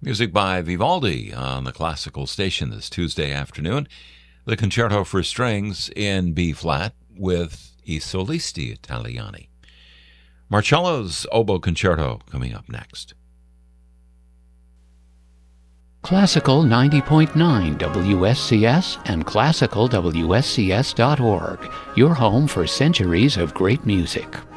Music by Vivaldi on the classical station this Tuesday afternoon. The Concerto for Strings in B-flat with I Solisti Italiani. Marcello's Oboe Concerto coming up next. Classical 90.9 WSCS and classicalwscs.org, your home for centuries of great music.